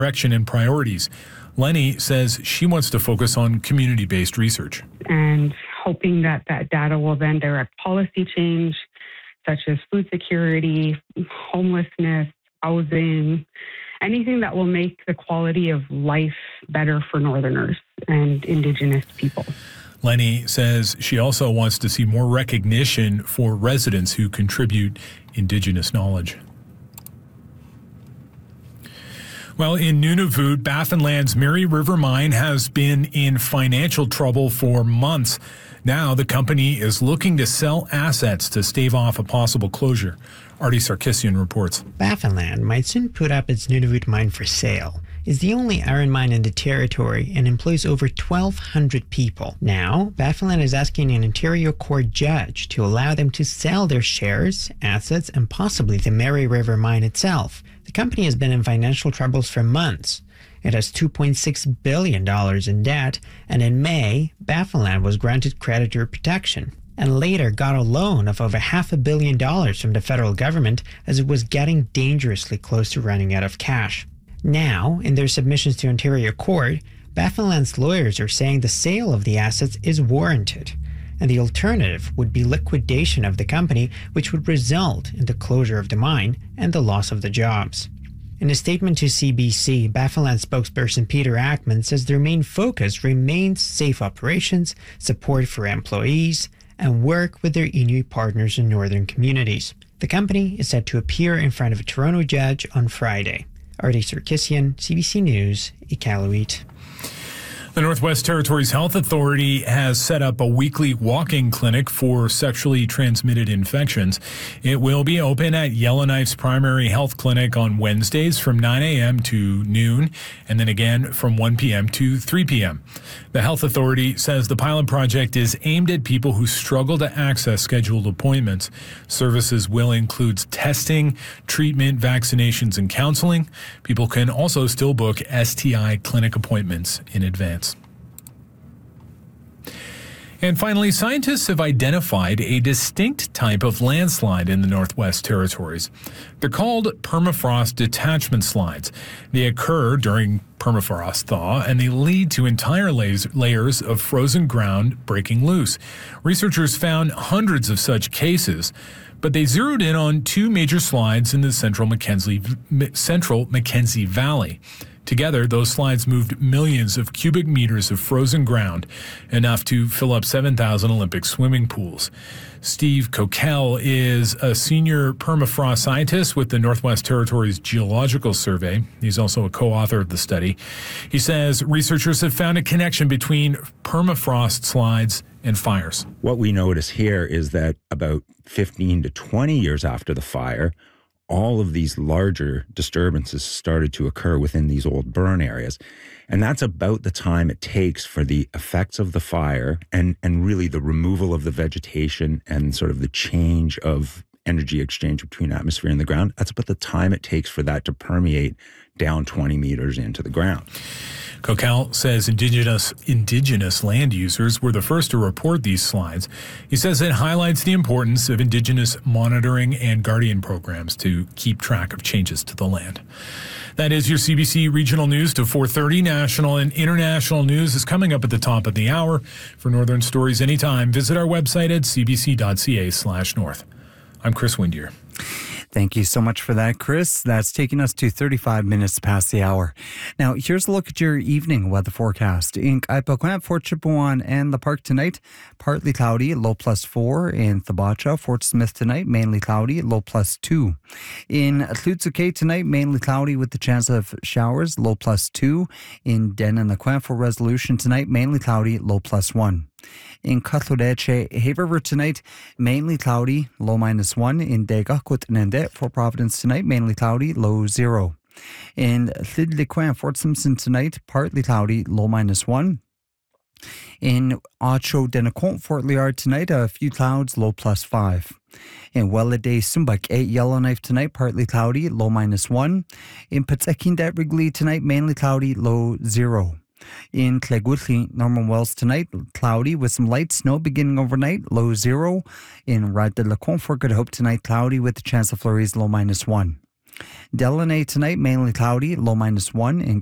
direction and priorities. Lenny says she wants to focus on community-based research. And hoping that that data will then direct policy change, such as food security, homelessness, housing, anything that will make the quality of life better for Northerners and Indigenous people. Lenny says she also wants to see more recognition for residents who contribute Indigenous knowledge. Well, in Nunavut, Baffinland's Mary River Mine has been in financial trouble for months. Now the company is looking to sell assets to stave off a possible closure. Artie Sarkisian reports. Baffinland might soon put up its Nunavut mine for sale. It's the only iron mine in the territory and employs over 1,200 people. Now, Baffinland is asking an Ontario court judge to allow them to sell their shares, assets, and possibly the Mary River Mine itself. The company has been in financial troubles for months. It has $2.6 billion in debt, and in May, Baffinland was granted creditor protection and later got a loan of over $500 million from the federal government as it was getting dangerously close to running out of cash. Now, in their submissions to Ontario Court, Baffinland's lawyers are saying the sale of the assets is warranted, and the alternative would be liquidation of the company, which would result in the closure of the mine and the loss of the jobs. In a statement to CBC, Baffinland spokesperson Peter Ackman says their main focus remains safe operations, support for employees, and work with their Inuit partners in northern communities. The company is set to appear in front of a Toronto judge on Friday. Artie Sarkisian, CBC News, Iqaluit. The Northwest Territories Health Authority has set up a weekly walk-in clinic for sexually transmitted infections. It will be open at Yellowknife's primary health clinic on Wednesdays from 9 a.m. to noon, and then again from 1 p.m. to 3 p.m. The Health Authority says the pilot project is aimed at people who struggle to access scheduled appointments. Services will include testing, treatment, vaccinations, and counseling. People can also still book STI clinic appointments in advance. And finally, scientists have identified a distinct type of landslide in the Northwest Territories. They're called permafrost detachment slides. They occur during permafrost thaw, and they lead to entire layers of frozen ground breaking loose. Researchers found hundreds of such cases, but they zeroed in on two major slides in the central Mackenzie Valley. Together, those slides moved millions of cubic meters of frozen ground, enough to fill up 7,000 Olympic swimming pools. Steve Coquel is a senior permafrost scientist with the Northwest Territories Geological Survey. He's also a co-author of the study. He says researchers have found a connection between permafrost slides and fires. What we notice here is that about 15 to 20 years after the fire, all of these larger disturbances started to occur within these old burn areas. And that's about the time it takes for the effects of the fire and really the removal of the vegetation and sort of the change of energy exchange between atmosphere and the ground. That's about the time it takes for that to permeate down 20 meters into the ground. Coquel says indigenous land users were the first to report these slides. He says it highlights the importance of Indigenous monitoring and guardian programs to keep track of changes to the land. That is your CBC Regional News to 4:30. National and international news is coming up at the top of the hour. For Northern Stories anytime, visit our website at cbc.ca/north. I'm Chris Windier. Thank you so much for that, Chris. That's taking us to 35 minutes past the hour. Now, here's a look at your evening weather forecast. In Kaipakwena, Fort Chipewyan, and the park tonight, partly cloudy, low +4. In Thabacha, Fort Smith tonight, mainly cloudy, low +2. In Tlutsuke tonight, mainly cloudy with the chance of showers, low +2. In Denanaquan for Resolution tonight, mainly cloudy, low +1. In Katlodeche, Hay River tonight, mainly cloudy, low -1. In Dega, Kutnende for Providence tonight, mainly cloudy, low 0. In Llydliquan, Fort Simpson tonight, partly cloudy, low -1. In Ocho Denacont, Fort Liard tonight, a few clouds, low +5. In Welladay, Sumbak, Yellowknife tonight, partly cloudy, low -1. In Patsekindat, Wrigley tonight, mainly cloudy, low 0. In Clegwithley, Norman Wells tonight, cloudy with some light snow beginning overnight, low 0. In Rad de la Comfort, Good Hope tonight, cloudy with a chance of flurries, low -1. Delaney tonight, mainly cloudy, low -1. In